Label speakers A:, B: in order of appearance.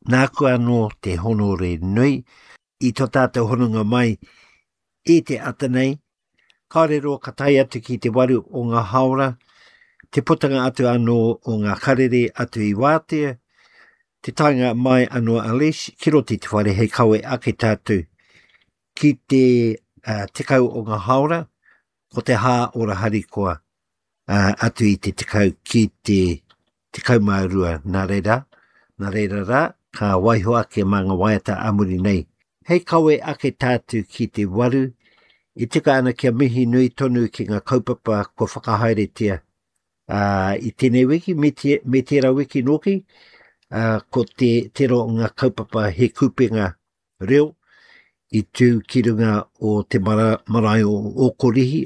A: nā kua anō te honore nui, I tō tātou honunga mai I te atanei, kaorero ka tai atu ki te waru o ngā haora, te putanga atu anō o ngā karere atu I wātea, te tainga mai anō Alish, ki roti te whare hei kawe ake tātou, ki te kau o ngā haora, ko te hā ora harikoa atu I te kau ki te kaumārua nā reira rā, ka waiho ake mā ngā waiata amuri nei. Hei kawe ake tātou ki te waru, I tika ana kia mihi nui tonu ki ngā kaupapa kua whakahaere tia. I tēnei wiki, me tērā wiki noki, ko te ro ngā kaupapa he kupenga reo, I tū ki runga o te marae o Okorihi,